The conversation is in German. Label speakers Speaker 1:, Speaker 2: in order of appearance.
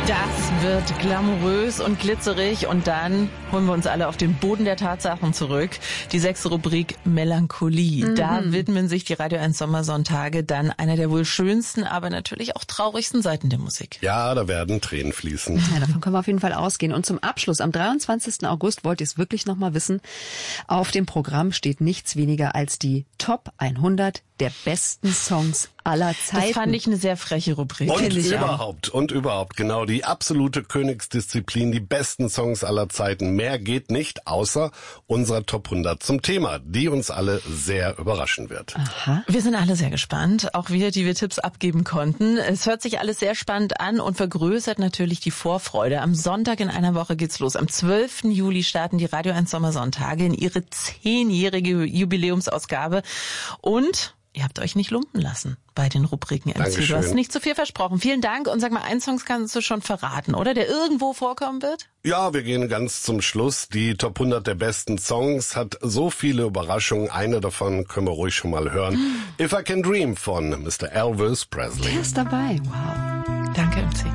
Speaker 1: Das wird glamourös und glitzerig und dann holen wir uns alle auf den Boden der Tatsachen zurück. Die 6. Rubrik Melancholie. Da widmen sich die Radio 1 Sommersonntage dann einer der wohl schönsten, aber natürlich auch traurigsten Seiten der Musik.
Speaker 2: Ja, da werden Tränen fließen.
Speaker 3: Ja, davon können wir auf jeden Fall ausgehen. Und zum Abschluss, am 23. August, wollt ihr es wirklich nochmal wissen, auf dem Programm steht nichts weniger als die Top 100 der besten Songs aller Zeiten.
Speaker 1: Das fand ich eine sehr freche Rubrik.
Speaker 2: Und überhaupt, genau, die absolute Königsdisziplin, die besten Songs aller Zeiten. Mehr geht nicht, außer unserer Top 100 zum Thema, die uns alle sehr überraschen wird.
Speaker 3: Aha.
Speaker 1: Wir sind alle sehr gespannt, auch wir, die wir Tipps abgeben konnten. Es hört sich alles sehr spannend an und vergrößert natürlich die Vorfreude. Am Sonntag in einer Woche geht's los. Am 12. Juli starten die Radio 1 Sommersonntage in ihre 10-jährige Jubiläumsausgabe und ihr habt euch nicht lumpen lassen bei den Rubriken, MC.
Speaker 2: Dankeschön.
Speaker 1: Du hast nicht zu viel versprochen. Vielen Dank. Und sag mal, einen Song kannst du schon verraten, oder? Der irgendwo vorkommen wird?
Speaker 2: Ja, wir gehen ganz zum Schluss. Die Top 100 der besten Songs hat so viele Überraschungen. Eine davon können wir ruhig schon mal hören. If I Can Dream von Mr. Elvis Presley.
Speaker 3: Der ist dabei. Wow.
Speaker 1: Danke, MC.